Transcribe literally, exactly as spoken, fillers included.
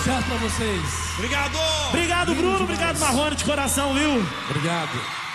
sucesso pra vocês. Obrigado. Obrigado, Bruno. Obrigado, Marrone, de coração, viu? Obrigado.